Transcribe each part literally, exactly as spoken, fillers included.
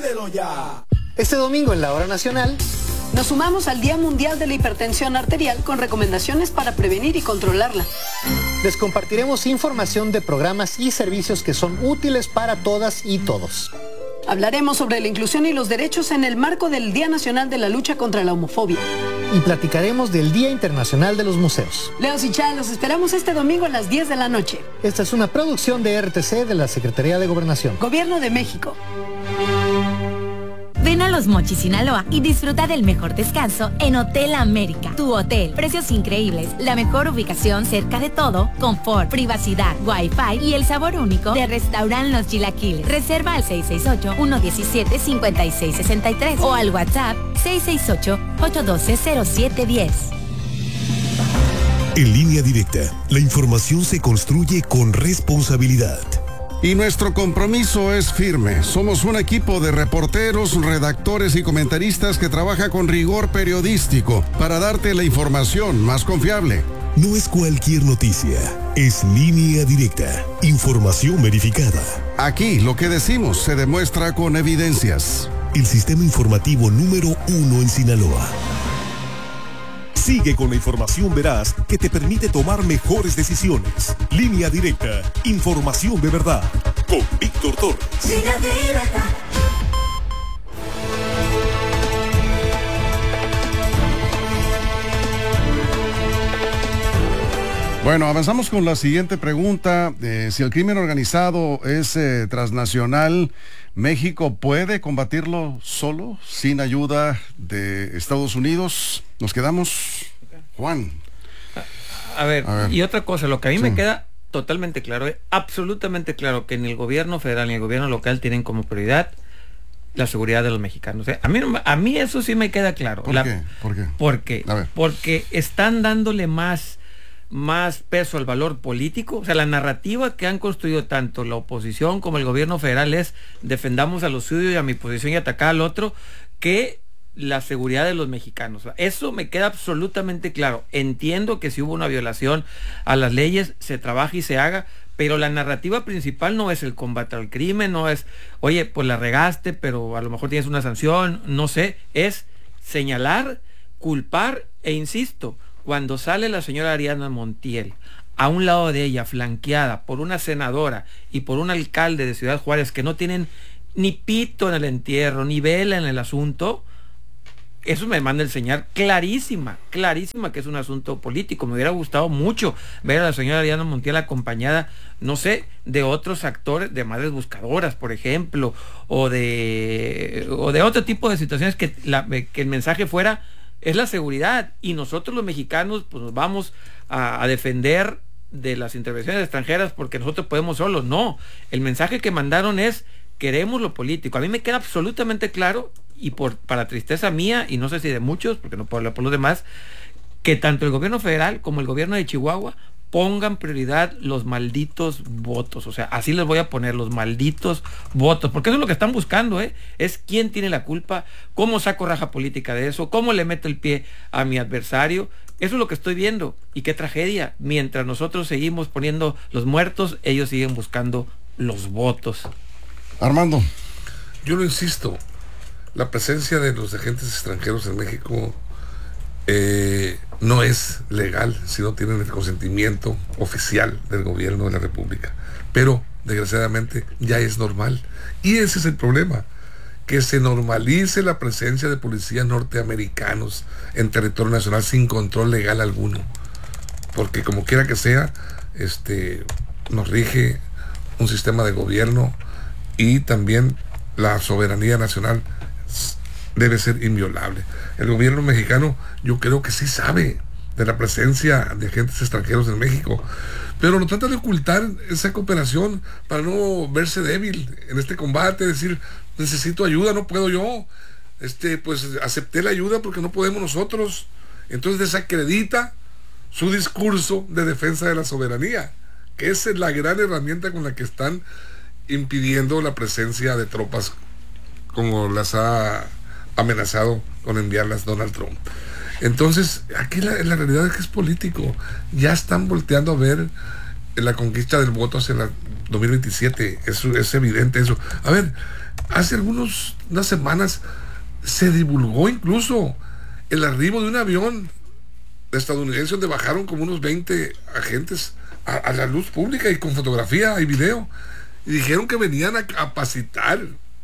Pídelo ya. Este domingo en la Hora Nacional nos sumamos al Día Mundial de la Hipertensión Arterial con recomendaciones para prevenir y controlarla. Les compartiremos información de programas y servicios que son útiles para todas y todos. Hablaremos sobre la inclusión y los derechos en el marco del Día Nacional de la Lucha contra la Homofobia. Y platicaremos del Día Internacional de los Museos. Leos y Chá, los esperamos este domingo a las diez de la noche. Esta es una producción de R T C de la Secretaría de Gobernación. Gobierno de México. Ven a Los Mochis, Sinaloa y disfruta del mejor descanso en Hotel América. Tu hotel, precios increíbles, la mejor ubicación cerca de todo, confort, privacidad, wifi y el sabor único de Restaurant Los Chilaquiles. Reserva al seis seis ocho, uno uno siete, cinco seis seis tres o al WhatsApp seis seis ocho, ocho uno dos, cero siete uno cero. En Línea Directa, la información se construye con responsabilidad. Y nuestro compromiso es firme. Somos un equipo de reporteros, redactores y comentaristas que trabaja con rigor periodístico para darte la información más confiable. No es cualquier noticia, es Línea Directa, información verificada. Aquí lo que decimos se demuestra con evidencias. El sistema informativo número uno en Sinaloa. Sigue con la información veraz que te permite tomar mejores decisiones. Línea Directa, información de verdad. Con Víctor Torres. Línea Directa. Bueno, avanzamos con la siguiente pregunta. Eh, si el crimen organizado es eh, transnacional, ¿México puede combatirlo solo, sin ayuda de Estados Unidos? Nos quedamos, Juan. A, a, ver, a ver, y otra cosa, lo que a mí sí. me queda totalmente claro, es absolutamente claro que en el gobierno federal y el gobierno local tienen como prioridad la seguridad de los mexicanos. A mí, a mí eso sí me queda claro. ¿Por la, qué? ¿Por qué? Porque, porque están dándole más... más peso al valor político. O sea, la narrativa que han construido tanto la oposición como el gobierno federal es defendamos a los suyos y a mi posición y atacar al otro, que la seguridad de los mexicanos. Eso me queda absolutamente claro. Entiendo que si hubo una violación a las leyes, se trabaja y se haga, pero la narrativa principal no es el combate al crimen, no es, oye, pues la regaste, pero a lo mejor tienes una sanción, no sé, es señalar, culpar e insisto, cuando sale la señora Ariadna Montiel, a un lado de ella, flanqueada por una senadora y por un alcalde de Ciudad Juárez que no tienen ni pito en el entierro, ni vela en el asunto, eso me manda el señal clarísima, clarísima que es un asunto político. Me hubiera gustado mucho ver a la señora Ariadna Montiel acompañada, no sé, de otros actores, de madres buscadoras, por ejemplo, o de, o de otro tipo de situaciones que, la, que el mensaje fuera es la seguridad, y nosotros los mexicanos pues nos vamos a, a defender de las intervenciones extranjeras porque nosotros podemos solos. No, el mensaje que mandaron es queremos lo político. A mí me queda absolutamente claro, y por para tristeza mía, y no sé si de muchos, porque no puedo hablar por los demás, que tanto el gobierno federal como el gobierno de Chihuahua pongan prioridad los malditos votos. O sea, así les voy a poner, los malditos votos, porque eso es lo que están buscando, ¿eh? Es quién tiene la culpa, cómo saco raja política de eso, cómo le meto el pie a mi adversario. Eso es lo que estoy viendo, y qué tragedia. Mientras nosotros seguimos poniendo los muertos, ellos siguen buscando los votos. Armando. Yo lo insisto, la presencia de los agentes extranjeros en México Eh, no es legal si no tienen el consentimiento oficial del gobierno de la República, pero desgraciadamente ya es normal, y ese es el problema, que se normalice la presencia de policías norteamericanos en territorio nacional sin control legal alguno, porque como quiera que sea, este nos rige un sistema de gobierno, y también la soberanía nacional debe ser inviolable. El gobierno mexicano yo creo que sí sabe de la presencia de agentes extranjeros en México, pero no trata de ocultar esa cooperación para no verse débil en este combate, decir necesito ayuda, no puedo yo, este pues acepté la ayuda porque no podemos nosotros. Entonces desacredita su discurso de defensa de la soberanía, que esa es la gran herramienta con la que están impidiendo la presencia de tropas como las ha amenazado con enviarlas Donald Trump. Entonces aquí la, la realidad es que es político. Ya están volteando a ver la conquista del voto hacia el dos mil veintisiete. Es, es evidente eso. A ver, Hace algunos, unas semanas se divulgó incluso el arribo de un avión estadounidense donde bajaron como unos veinte agentes a, a la luz pública y con fotografía y video. Y dijeron que venían a capacitar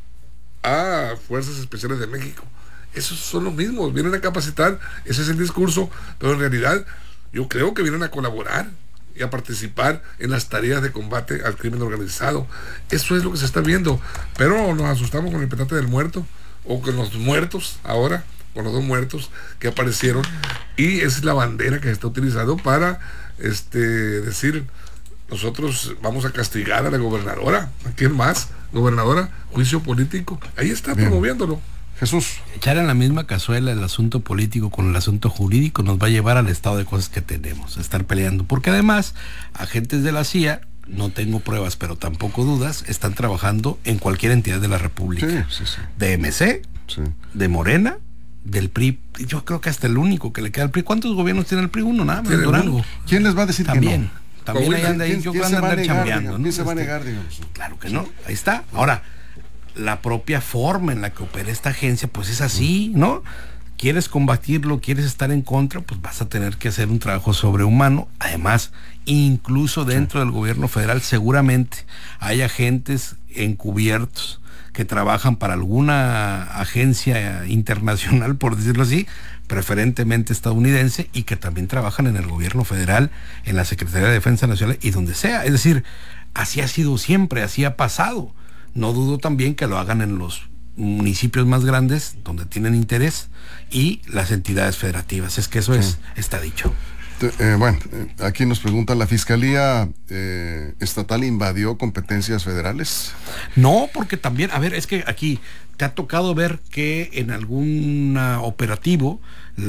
a Fuerzas Especiales de México. Esos son los mismos, vienen a capacitar, ese es el discurso, pero en realidad yo creo que vienen a colaborar y a participar en las tareas de combate al crimen organizado. Eso es lo que se está viendo, pero nos asustamos con el petate del muerto, o con los muertos ahora, con los dos muertos que aparecieron, y esa es la bandera que se está utilizando para este decir, nosotros vamos a castigar a la gobernadora. ¿A quién más? Gobernadora, juicio político, ahí está. Bien. Promoviéndolo. Jesús. Echar en la misma cazuela el asunto político con el asunto jurídico nos va a llevar al estado de cosas que tenemos, a estar peleando, porque además agentes de la C I A, no tengo pruebas pero tampoco dudas, están trabajando en cualquier entidad de la República, sí, sí, sí. de M C, sí. de Morena, del P R I, yo creo que hasta el único que le queda al P R I. ¿Cuántos gobiernos tiene el P R I? Uno, nada más, Durango. ¿Quién les va a decir también, que no? También ahí anda ahí, yo creo que andan andar chambeando. ¿Quién se va a negar, digamos? Claro que no, ahí está. Ahora, la propia forma en la que opera esta agencia, pues es así, ¿no? Quieres combatirlo, quieres estar en contra, pues vas a tener que hacer un trabajo sobrehumano. Además, incluso dentro sí. del gobierno federal seguramente hay agentes encubiertos que trabajan para alguna agencia internacional, por decirlo así, preferentemente estadounidense, y que también trabajan en el gobierno federal, en la Secretaría de Defensa Nacional y donde sea. Es decir, así ha sido siempre, así ha pasado. No dudo también que lo hagan en los municipios más grandes, donde tienen interés, y las entidades federativas. Es que eso sí. es, está dicho. Eh, bueno, eh, aquí nos pregunta, ¿la Fiscalía eh, Estatal invadió competencias federales? No, porque también, a ver, es que aquí te ha tocado ver que en algún operativo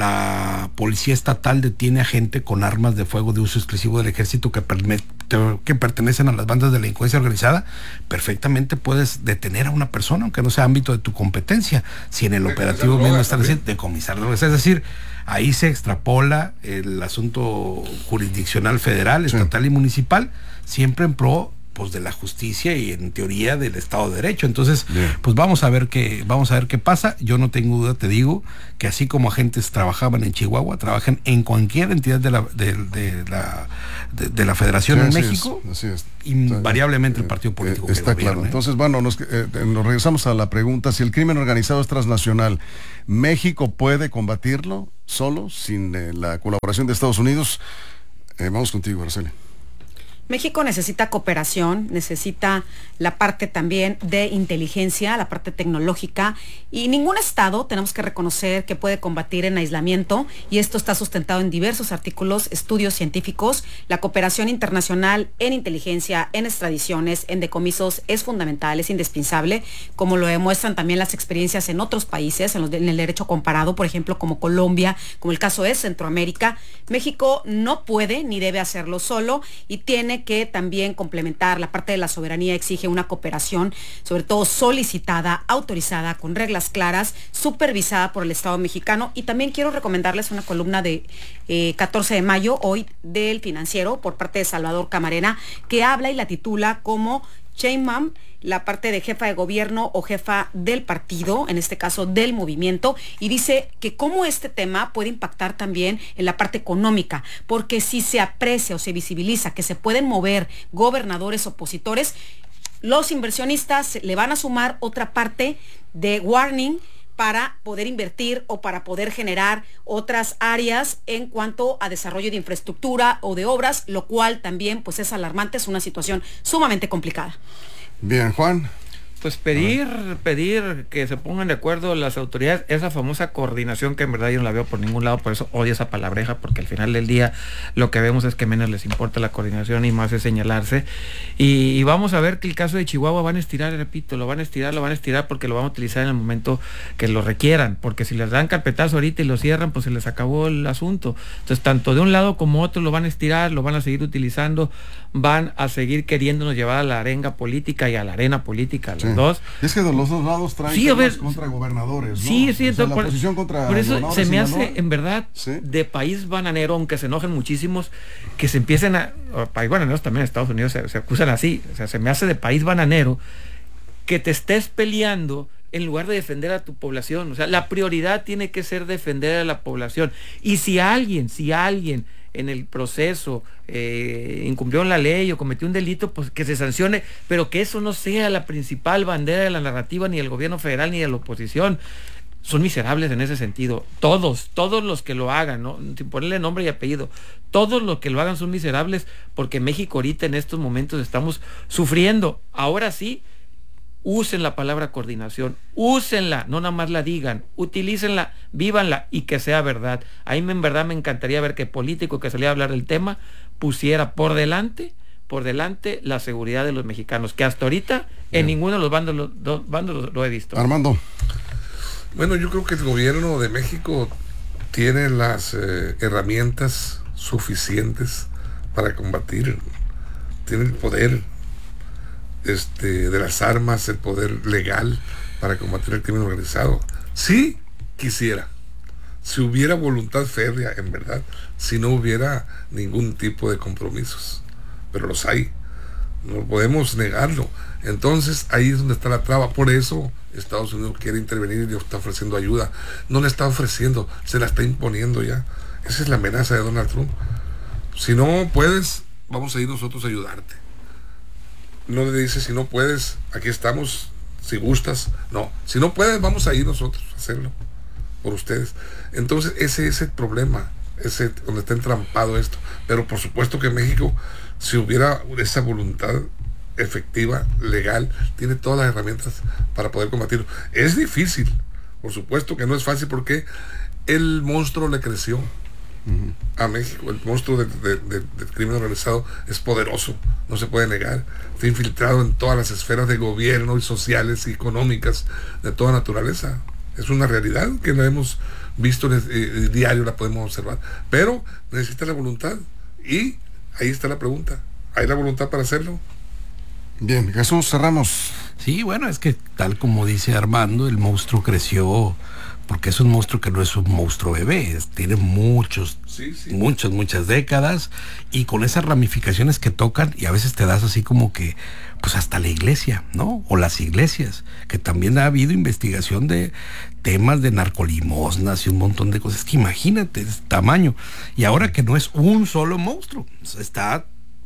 la Policía Estatal detiene a gente con armas de fuego de uso exclusivo del ejército que, que pertenecen a las bandas de delincuencia organizada. Perfectamente puedes detener a una persona, aunque no sea ámbito de tu competencia, si en el operativo mismo están diciendo decomisarlo. Es decir, ahí se extrapola el asunto jurisdiccional federal, estatal sí. y municipal, siempre en pro pues de la justicia y en teoría del Estado de Derecho. Entonces, bien. pues vamos a ver qué, vamos a ver qué pasa. Yo no tengo duda, te digo, que así como agentes trabajaban en Chihuahua, trabajan en cualquier entidad de la, de, de la, de, de la Federación sí, en así México, es, así es. invariablemente eh, el partido político. Eh, está que claro. Gobierno, ¿eh? Entonces, bueno, nos, eh, nos regresamos a la pregunta, si el crimen organizado es transnacional, ¿México puede combatirlo solo, sin eh, la colaboración de Estados Unidos? Eh, vamos contigo, Araceli. México necesita cooperación, necesita la parte también de inteligencia, la parte tecnológica, y ningún estado tenemos que reconocer que puede combatir en aislamiento, y esto está sustentado en diversos artículos, estudios científicos. La cooperación internacional en inteligencia, en extradiciones, en decomisos es fundamental, es indispensable, como lo demuestran también las experiencias en otros países, en, los de, en el derecho comparado, por ejemplo, como Colombia, como el caso es Centroamérica. México no puede ni debe hacerlo solo, y tiene que también complementar. La parte de la soberanía exige una cooperación, sobre todo solicitada, autorizada, con reglas claras, supervisada por el Estado mexicano. Y también quiero recomendarles una columna de eh, catorce de mayo, hoy, del Financiero, por parte de Salvador Camarena, que habla y la titula como Sheinbaum, la parte de jefa de gobierno o jefa del partido, en este caso del movimiento, y dice que cómo este tema puede impactar también en la parte económica, porque si se aprecia o se visibiliza que se pueden mover gobernadores opositores, los inversionistas le van a sumar otra parte de warning para poder invertir o para poder generar otras áreas en cuanto a desarrollo de infraestructura o de obras, lo cual también pues es alarmante, es una situación sumamente complicada. Bien, Juan. Pues pedir, pedir que se pongan de acuerdo las autoridades, esa famosa coordinación que en verdad yo no la veo por ningún lado, por eso odio esa palabreja, porque al final del día lo que vemos es que menos les importa la coordinación y más es señalarse. Y, y vamos a ver que el caso de Chihuahua van a estirar, repito, lo van a estirar, lo van a estirar porque lo van a utilizar en el momento que lo requieran, porque si les dan carpetazo ahorita y lo cierran, pues se les acabó el asunto. Entonces, tanto de un lado como otro lo van a estirar, lo van a seguir utilizando, van a seguir queriéndonos llevar a la arenga política y a la arena política. Sí. Dos. Es que de los dos lados traen sí, ver, contra gobernadores, ¿no? Sí, sí, o sea, la por, posición contra por eso se me hace, Sinaloa, en verdad, ¿sí? de país bananero, aunque se enojen muchísimos, que se empiecen a, país bananeros también en Estados Unidos se, se acusan así, o sea, se me hace de país bananero que te estés peleando en lugar de defender a tu población. O sea, la prioridad tiene que ser defender a la población. Y si alguien, si alguien en el proceso eh, incumplió la ley o cometió un delito, pues que se sancione, pero que eso no sea la principal bandera de la narrativa ni del gobierno federal ni de la oposición. Son miserables en ese sentido. Todos, todos los que lo hagan, ¿no? Sin ponerle nombre y apellido, todos los que lo hagan son miserables, porque México ahorita en estos momentos estamos sufriendo. Ahora sí, usen la palabra coordinación, úsenla, no nada más la digan, utilícenla, vívanla y que sea verdad. A mí en verdad me encantaría ver que político que salía a hablar del tema pusiera por delante, por delante la seguridad de los mexicanos, que hasta ahorita en Bien. ninguno de los bandos, los, dos bandos lo, lo he visto. Armando. Bueno, yo creo que el gobierno de México tiene las eh, herramientas suficientes para combatir, tiene el poder Este, de las armas, el poder legal para combatir el crimen organizado. Si quisiera, si hubiera voluntad férrea, en verdad, si no hubiera ningún tipo de compromisos, pero los hay, no podemos negarlo. Entonces ahí es donde está la traba. Por eso Estados Unidos quiere intervenir y le está ofreciendo ayuda. No le está ofreciendo, se la está imponiendo ya. Esa es la amenaza de Donald Trump. Si no puedes, vamos a ir nosotros a ayudarte. No le dice, si no puedes, aquí estamos, si gustas. No, si no puedes, vamos a ir nosotros a hacerlo por ustedes. Entonces ese es el problema, ese donde está entrampado esto. Pero por supuesto que México, si hubiera esa voluntad efectiva, legal, tiene todas las herramientas para poder combatirlo. Es difícil, por supuesto que no es fácil, porque el monstruo le creció a México. El monstruo de, de, de, del crimen organizado es poderoso, no se puede negar. Está infiltrado en todas las esferas de gobierno y sociales y económicas de toda naturaleza. Es una realidad que la hemos visto en el, el diario, la podemos observar, pero necesita la voluntad, y ahí está la pregunta. ¿Hay la voluntad para hacerlo? Bien, Jesús, cerramos. Sí, bueno, es que tal como dice Armando, el monstruo creció porque es un monstruo que no es un monstruo bebé, es, tiene muchos, sí, sí. muchas, muchas décadas, y con esas ramificaciones que tocan, y a veces te das así como que, pues hasta la iglesia, ¿no? O las iglesias, que también ha habido investigación de temas de narcolimosnas y un montón de cosas, que imagínate, es tamaño, y ahora que no es un solo monstruo, está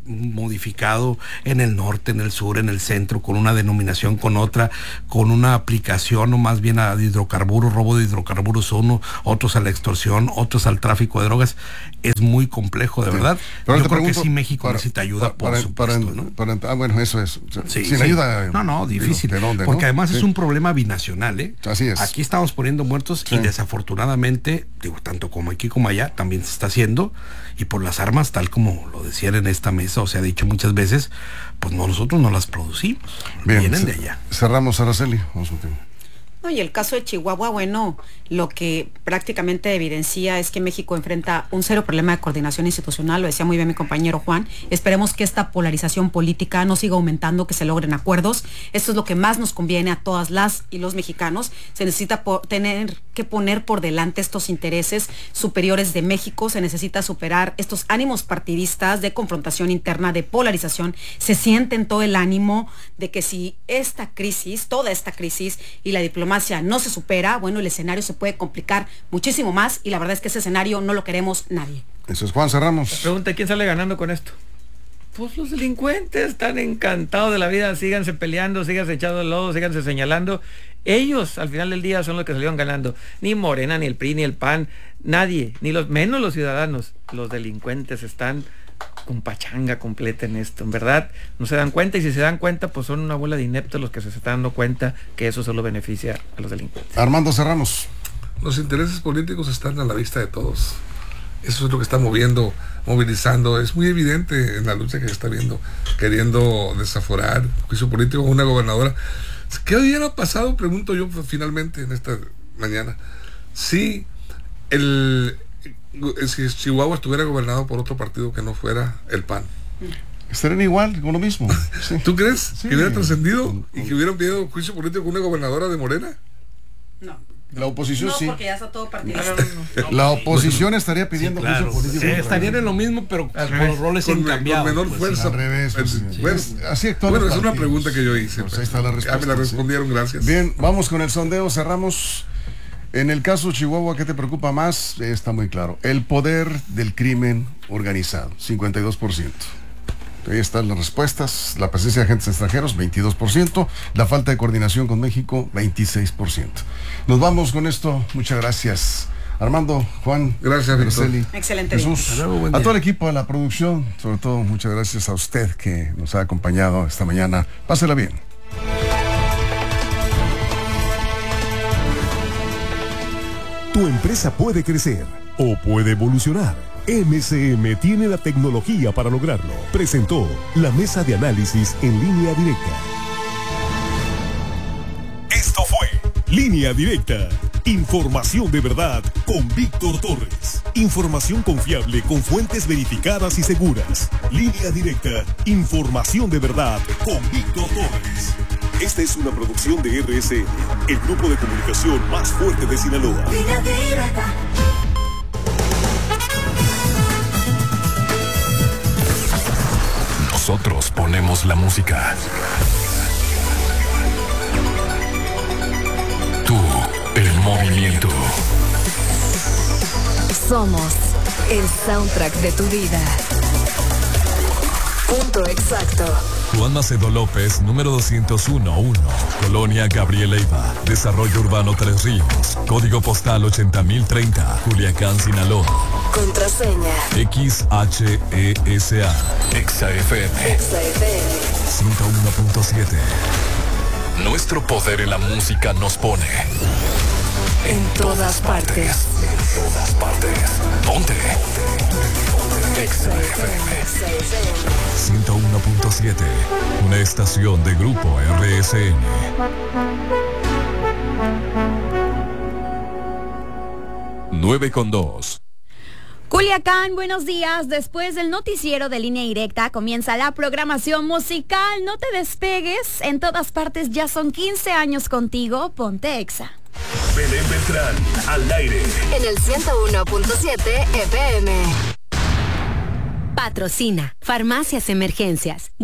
modificado en el norte, en el sur, en el centro, con una denominación, con otra, con una aplicación o más bien a hidrocarburos, robo de hidrocarburos uno, otros a la extorsión, otros al tráfico de drogas. Es muy complejo, de sí. verdad. Pero yo creo pregunto, que sí México para, necesita ayuda, para, por para, supuesto, para, ¿no? para, para, ah, bueno, eso es. Sí, sin sí. ayuda. No, no, difícil. Digo, ¿de dónde, porque no? además sí. es un problema binacional, ¿eh? Así es. Aquí estamos poniendo muertos sí. y desafortunadamente, digo, tanto como aquí como allá, también se está haciendo, y por las armas, tal como lo decían en esta mesa, o se ha dicho muchas veces, pues no, nosotros no las producimos. Bien, vienen de allá. Cerramos, Araceli. Vamos a No, y el caso de Chihuahua, bueno, lo que prácticamente evidencia es que México enfrenta un serio problema de coordinación institucional, lo decía muy bien mi compañero Juan. Esperemos que esta polarización política no siga aumentando, que se logren acuerdos. Esto es lo que más nos conviene a todas las y los mexicanos. Se necesita por, tener que poner por delante estos intereses superiores de México, se necesita superar estos ánimos partidistas de confrontación interna, de polarización. Se siente en todo el ánimo de que si esta crisis, toda esta crisis y la diplomacia no se supera, bueno, el escenario se puede complicar muchísimo más, y la verdad es que ese escenario no lo queremos nadie. Eso es, Juan, cerramos. La pregunta, ¿quién sale ganando con esto? Pues los delincuentes están encantados de la vida, síganse peleando, síganse echando el lodo, síganse señalando. Ellos al final del día son los que salieron ganando. Ni Morena, ni el P R I, ni el P A N, nadie, ni los menos los ciudadanos. Los delincuentes están con pachanga completa en esto, en verdad no se dan cuenta, y si se dan cuenta, pues son una bola de ineptos los que se están dando cuenta que eso solo beneficia a los delincuentes. Armando, cerramos. Los intereses políticos están a la vista de todos. Eso es lo que está moviendo, movilizando. Es muy evidente en la lucha que se está viendo, queriendo desaforar juicio político a una gobernadora. ¿Qué hubiera pasado, pregunto yo finalmente en esta mañana, si el si Chihuahua estuviera gobernado por otro partido que no fuera el P A N? Estarían igual, con lo mismo. Sí. ¿Tú crees sí. que hubiera trascendido con, con... y que hubieran pedido juicio político con una gobernadora de Morena? No. La oposición no, sí. porque ya está todo partidista. No, no, no. La oposición estaría pidiendo sí, claro. juicio político. Eh, estarían en lo mismo, pero con los roles con, cambiados. Con menor pues, fuerza. Sí, al revés. Pues, sí. Bueno, sí. Así actúa. Bueno, es una pregunta que yo hice. Pues ahí está la respuesta. Ya me la respondieron, ¿sí? Gracias. Bien, vamos con el sondeo, cerramos. En el caso Chihuahua, ¿qué te preocupa más? Está muy claro. El poder del crimen organizado, cincuenta y dos por ciento. Ahí están las respuestas. La presencia de agentes extranjeros, veintidós por ciento. La falta de coordinación con México, veintiséis por ciento. Nos vamos con esto. Muchas gracias. Armando, Juan, gracias, Araceli, excelente. Jesús, luego, a todo el equipo, a la producción, sobre todo muchas gracias a usted que nos ha acompañado esta mañana. Pásela bien. Tu empresa puede crecer o puede evolucionar. M C M tiene la tecnología para lograrlo. Presentó la mesa de análisis en línea directa. Esto fue Línea Directa. Información de verdad con Víctor Torres. Información confiable con fuentes verificadas y seguras. Línea Directa. Información de verdad con Víctor Torres. Esta es una producción de R S N, el grupo de comunicación más fuerte de Sinaloa. Línea Directa. Nosotros ponemos la música. Tú, el movimiento. Somos el soundtrack de tu vida. Punto exacto. Juan Macedo López, número doscientos uno uno, Colonia Gabriel Leiva, Desarrollo Urbano Tres Ríos, Código Postal ochenta mil treinta, Culiacán, Sinaloa. Contraseña X H E S A, Exa F M, Exa F M ciento uno punto siete. Nuestro poder en la música nos pone en todas partes. En todas partes. Ponte. Exa F M ciento uno punto siete, una estación de Grupo R S N. nueve con dos. Culiacán, buenos días. Después del noticiero de Línea Directa comienza la programación musical. No te despegues. En todas partes ya son quince años contigo. Ponte Exa. Belén Beltrán, al aire. En el ciento uno punto siete F M. Patrocina Farmacias Emergencias.